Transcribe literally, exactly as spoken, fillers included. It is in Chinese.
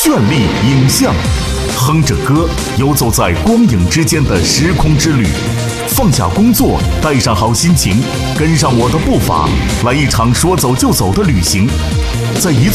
绚丽影像，哼着歌，游走在光影之间的时空之旅。放下工作，带上好心情，跟上我的步伐，来一场说走就走的旅行。在一